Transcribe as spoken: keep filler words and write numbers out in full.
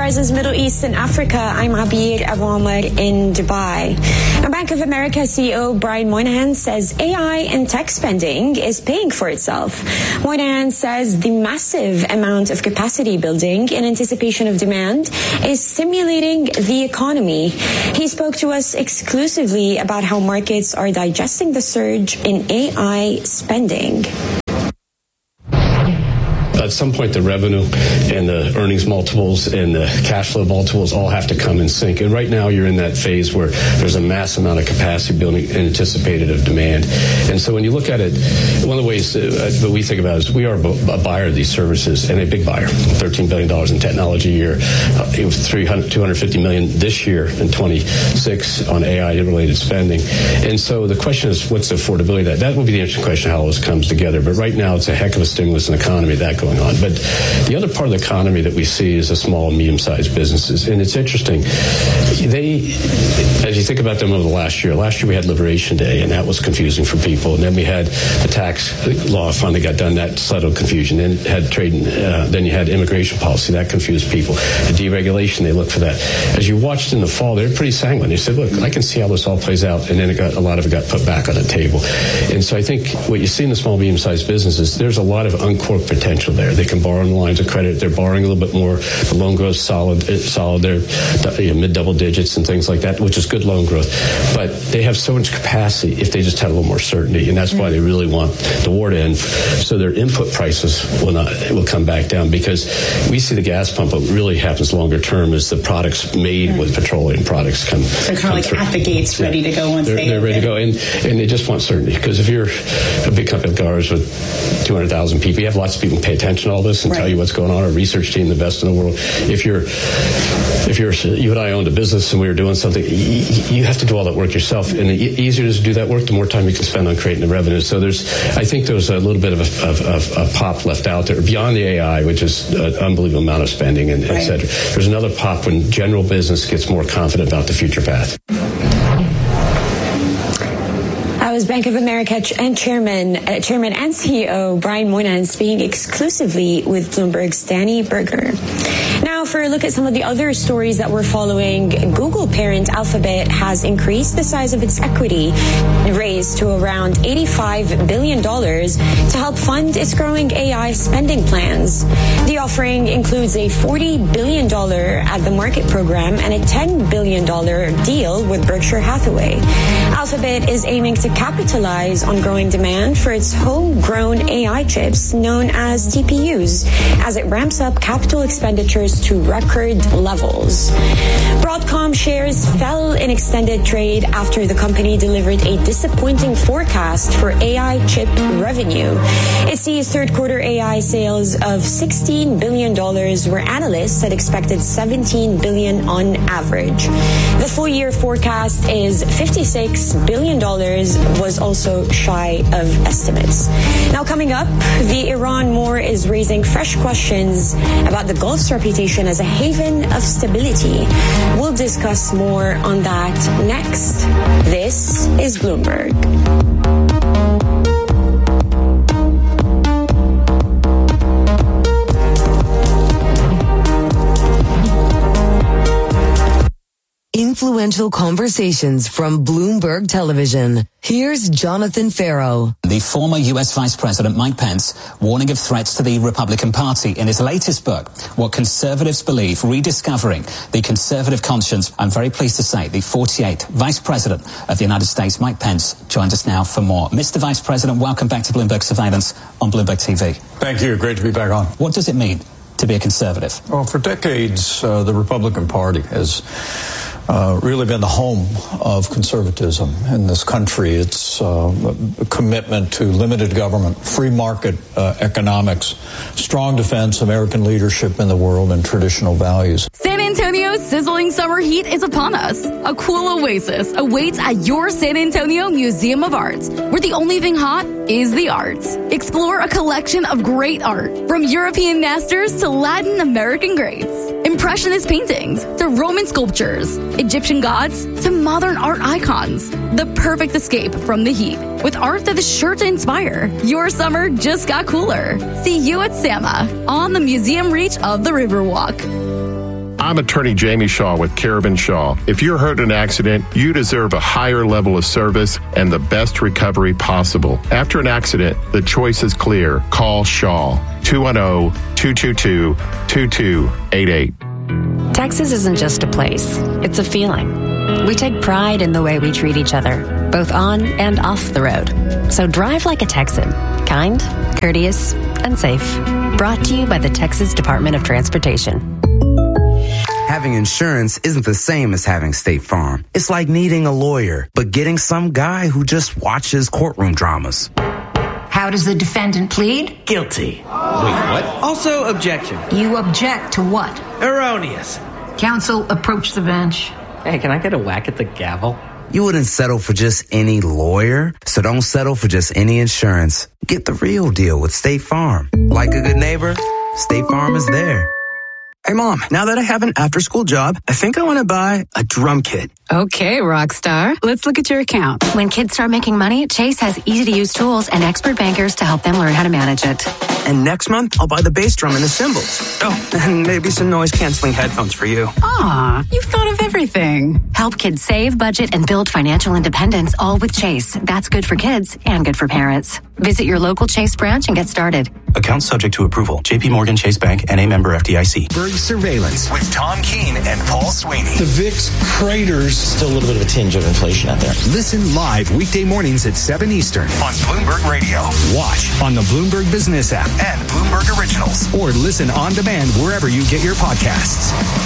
Enterprises Middle East and Africa. I'm Abir Abomar in Dubai. Now, Bank of America C E O Brian Moynihan says A I and tech spending is paying for itself. Moynihan says the massive amount of capacity building in anticipation of demand is stimulating the economy. He spoke to us exclusively about how markets are digesting the surge in A I spending. At some point, the revenue and the earnings multiples and the cash flow multiples all have to come in sync. And right now, you're in that phase where there's a mass amount of capacity building anticipated of demand. And so when you look at it, one of the ways that we think about it is we are a buyer of these services, and a big buyer, thirteen billion dollars in technology a year, three hundred, two hundred fifty million dollars this year in twenty-six on A I-related spending. And so the question is, what's the affordability of that? That will be the interesting question, how all this comes together. But right now, it's a heck of a stimulus in the economy, that going on. But the other part of the economy that we see is the small and medium-sized businesses. And it's interesting. They, as you think about them over the last year, last year we had Liberation Day, and that was confusing for people. And then we had the tax law finally got done, that settled confusion. Then had trade, uh, then you had immigration policy, that confused people. The deregulation, they looked for that. As you watched in the fall, they were pretty sanguine. They said, look, I can see how this all plays out. And then it got, a lot of it got put back on the table. And so I think what you see in the small, medium-sized businesses, there's a lot of uncorked potential there. They can borrow on the lines of credit. They're borrowing a little bit more. The loan growth is solid. solid. They're you know, mid-double digits and things like that, which is good loan growth. But they have so much capacity if they just had a little more certainty, and that's why they really want the war to end. So their input prices will not will come back down, because we see the gas pump. What really happens longer term is the products made right. with petroleum products come. They're kind of like through. At the gates, ready to go once they're, they they're ready to go, and and they just want certainty. Because if you're a big company like ours with two hundred thousand people, you have lots of people who pay attention to all this and right. tell you what's going on. Our research team, the best in the world. If you're, if you're, you and I owned a business and we were doing something, you, you have to do all that work yourself. And the easier to do that work, the more time you can spend on creating the revenue. So there's, I think there's a little bit of a, of, of a pop left out there beyond the A I, which is an unbelievable amount of spending and right. et cetera. There's another pop when general business gets more confident about the future path. That was Bank of America and Chairman, uh, Chairman and C E O Brian Moynihan speaking exclusively with Bloomberg's Danny Berger. Now, for a look at some of the other stories that we're following, Google parent Alphabet has increased the size of its equity raise to around eighty-five billion dollars to help fund its growing A I spending plans. The offering includes a forty billion dollars at-the-market program and a ten billion dollars deal with Berkshire Hathaway. Alphabet is aiming to capitalize on growing demand for its homegrown A I chips known as T P Us as it ramps up capital expenditures to record levels. Broadcom shares fell in extended trade after the company delivered a disappointing forecast for A I chip revenue. It sees third quarter A I sales of sixteen billion dollars, where analysts had expected seventeen billion dollars on average. The full year forecast is fifty-six billion dollars, was also shy of estimates. Now, coming up, the Iran war is raising fresh questions about the Gulf's reputation as a haven of stability. We'll discuss more on that next. This is Bloomberg. Influential conversations from Bloomberg Television. Here's Jonathan Farrow. The former U S Vice President Mike Pence warning of threats to the Republican Party in his latest book, What Conservatives Believe, Rediscovering the Conservative Conscience. I'm very pleased to say the forty-eighth Vice President of the United States, Mike Pence, joins us now for more. Mister Vice President, welcome back to Bloomberg Surveillance on Bloomberg T V. Thank you. Great to be back on. What does it mean to be a conservative? Well, for decades, uh, the Republican Party has Uh, really been the home of conservatism in this country. It's uh, a commitment to limited government, free market uh, economics, strong defense, American leadership in the world, and traditional values. San Antonio's sizzling summer heat is upon us. A cool oasis awaits at your San Antonio Museum of Art, where the only thing hot is the arts. Explore a collection of great art, from European masters to Latin American greats, Impressionist paintings to Roman sculptures, Egyptian gods to modern art icons. The perfect escape from the heat with art that is sure to inspire. Your summer just got cooler. See you at S A M A on the museum reach of the Riverwalk. I'm attorney Jamie Shaw with Carabin Shaw. If you're hurt in an accident, you deserve a higher level of service and the best recovery possible. After an accident, the choice is clear. Call Shaw, two one zero, two two two, two two eight eight. Texas isn't just a place, it's a feeling. We take pride in the way we treat each other, both on and off the road. So drive like a Texan, kind, courteous, and safe. Brought to you by the Texas Department of Transportation. Having insurance isn't the same as having State Farm. It's like needing a lawyer, but getting some guy who just watches courtroom dramas. How does the defendant plead? Guilty. Wait, what? Also, objection. You object to what? Erroneous. Counsel, approach the bench. Hey, can I get a whack at the gavel? You wouldn't settle for just any lawyer, so don't settle for just any insurance. Get the real deal with State Farm. Like a good neighbor, State Farm is there. Hey, Mom, now that I have an after-school job, I think I want to buy a drum kit. Okay, Rockstar. Let's look at your account. When kids start making money, Chase has easy-to-use tools and expert bankers to help them learn how to manage it. And next month, I'll buy the bass drum and the cymbals. Oh, and maybe some noise-canceling headphones for you. Aw, you've thought of everything. Help kids save, budget, and build financial independence, all with Chase. That's good for kids and good for parents. Visit your local Chase branch and get started. Account subject to approval. J P Morgan Chase Bank, N A member F D I C. Berg Surveillance with Tom Keene and Paul Sweeney. The V I X craters. Still a little bit of a tinge of inflation out there. Listen live weekday mornings at seven Eastern on Bloomberg Radio. Watch on the Bloomberg Business app and Bloomberg Originals. Or listen on demand wherever you get your podcasts.